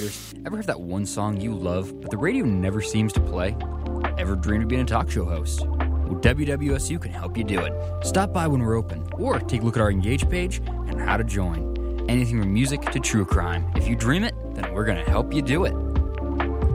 songwriters. Ever have that one song you love, but the radio never seems to play? Ever dreamed of being a talk show host? Well, WWSU can help you do it. Stop by when we're open, or take a look at our Engage page and how to join. Anything from music to true crime. If you dream it, then we're going to help you do it.